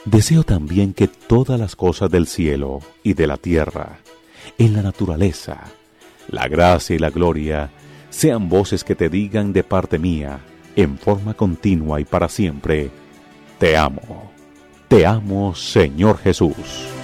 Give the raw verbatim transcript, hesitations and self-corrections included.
Deseo también que todas las cosas del cielo y de la tierra, en la naturaleza, la gracia y la gloria, sean voces que te digan de parte mía, en forma continua y para siempre, te amo, te amo, Señor Jesús.